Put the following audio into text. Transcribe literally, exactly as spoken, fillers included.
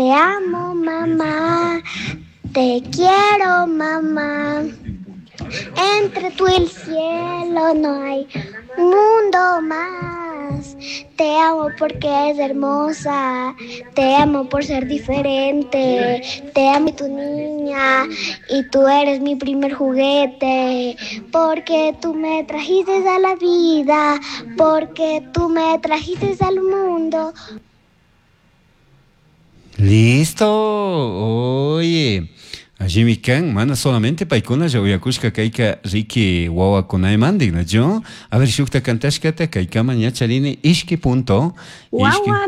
Te amo, mamá. Te quiero, mamá. Entre tú y el cielo no hay mundo más. Te amo porque eres hermosa. Te amo por ser diferente. Te amo tu niña y tú eres mi primer juguete. Porque tú me trajiste a la vida. Porque tú me trajiste al mundo. Listo. Oye. Jimmy Kang, mana solamente paikuna yawiakushka kaika riki wawakunay mandik, ¿no? Yo, a ver, shukta kantashkata kaika maña charini ishki punto. Wawa